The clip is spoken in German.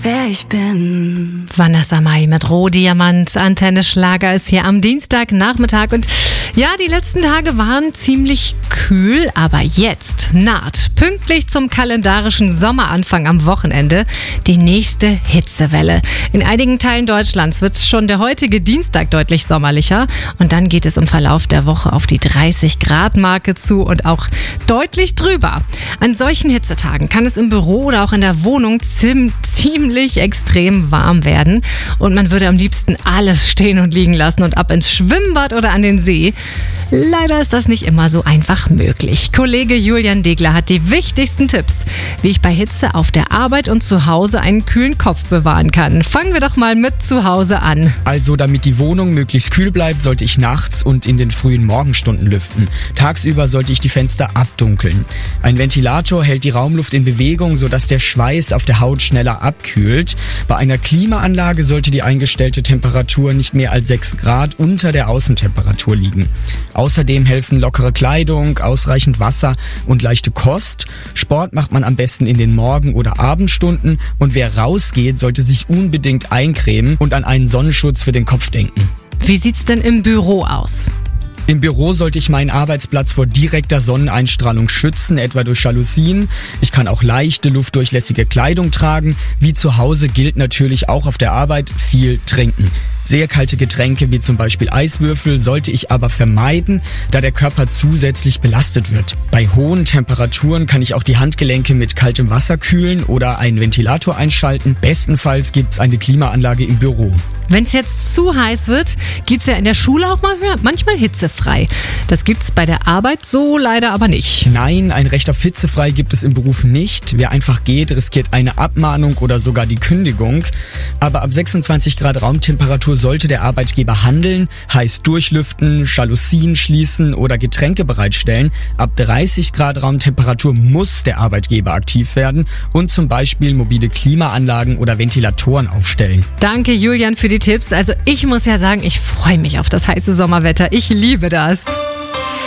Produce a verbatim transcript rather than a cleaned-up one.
wer ich bin. Vanessa Mai mit Rohdiamant. Antenne Schlager ist hier am Dienstagnachmittag. Und ja, die letzten Tage waren ziemlich kühl, aber jetzt naht pünktlich zum kalendarischen Sommeranfang am Wochenende die nächste Hitzewelle. In einigen Teilen Deutschlands wird schon der heutige Dienstag deutlich sommerlicher. Und dann geht es im Verlauf der Woche auf die dreißig Grad Marke zu und auch deutlich drüber. An solchen Hitzetagen kann es im Büro oder auch in der Wohnung ziem- ziemlich extrem warm werden. Und man würde am liebsten alles stehen und liegen lassen und ab ins Schwimmbad oder an den See. Leider ist das nicht immer so einfach möglich. Kollege Julian Degler hat die wichtigsten Tipps, wie ich bei Hitze auf der Arbeit und zu Hause einen kühlen Kopf bewahren kann. Fangen wir doch mal mit zu Hause an. Also, damit die Wohnung möglichst kühl bleibt, sollte ich nachts und in den frühen Morgenstunden lüften. Tagsüber sollte ich die Fenster abdunkeln. Ein Ventilator hält die Raumluft in Bewegung, sodass der Schweiß auf der Haut schneller abkühlt. Bei einer Klimaanlage sollte die eingestellte Temperatur nicht mehr als sechs Grad unter der Außentemperatur liegen. Außerdem helfen lockere Kleidung, ausreichend Wasser und leichte Kost. Sport macht man am besten in den Morgen- oder Abendstunden und wer rausgeht, sollte sich unbedingt eincremen und an einen Sonnenschutz für den Kopf denken. Wie sieht's denn im Büro aus? Im Büro sollte ich meinen Arbeitsplatz vor direkter Sonneneinstrahlung schützen, etwa durch Jalousien. Ich kann auch leichte, luftdurchlässige Kleidung tragen. Wie zu Hause gilt natürlich auch auf der Arbeit viel trinken. Sehr kalte Getränke wie zum Beispiel Eiswürfel sollte ich aber vermeiden, da der Körper zusätzlich belastet wird. Bei hohen Temperaturen kann ich auch die Handgelenke mit kaltem Wasser kühlen oder einen Ventilator einschalten. Bestenfalls gibt's eine Klimaanlage im Büro. Wenn es jetzt zu heiß wird, gibt's ja in der Schule auch mal manchmal hitzefrei. Das gibt's bei der Arbeit so leider aber nicht. Nein, ein Recht auf hitzefrei gibt es im Beruf nicht. Wer einfach geht, riskiert eine Abmahnung oder sogar die Kündigung. Aber ab sechsundzwanzig Grad Raumtemperatur sollte der Arbeitgeber handeln, heißt durchlüften, Jalousien schließen oder Getränke bereitstellen. Ab dreißig Grad Raumtemperatur muss der Arbeitgeber aktiv werden und zum Beispiel mobile Klimaanlagen oder Ventilatoren aufstellen. Danke Julian für die Tipps. Also ich muss ja sagen, ich freue mich auf das heiße Sommerwetter. Ich liebe das.